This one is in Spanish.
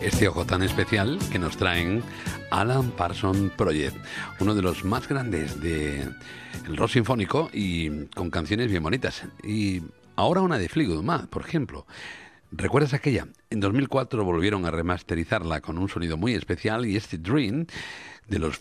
este ojo tan especial que nos traen Alan Parsons Project, uno de los más grandes del rock sinfónico y con canciones bien bonitas. Y ahora una de Fleetwood Mac, por ejemplo. ¿Recuerdas aquella? En 2004 volvieron a remasterizarla con un sonido muy especial y este Dream de los